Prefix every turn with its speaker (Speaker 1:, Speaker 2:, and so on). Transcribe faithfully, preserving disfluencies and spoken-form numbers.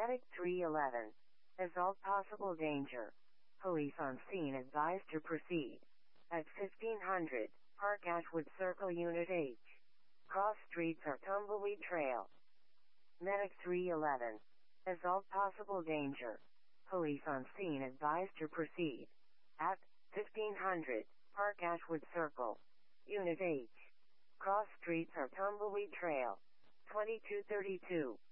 Speaker 1: Medic three eleven. As all possible danger. Police on scene advised to proceed. At fifteen hundred, Park Ashwood Circle Unit H. Cross streets or Tumbleweed Trail. Medic three eleven. As all possible danger. Police on scene advised to proceed. At fifteen hundred, Park Ashwood Circle. Unit H. Cross streets or Tumbleweed Trail. twenty-two thirty-two.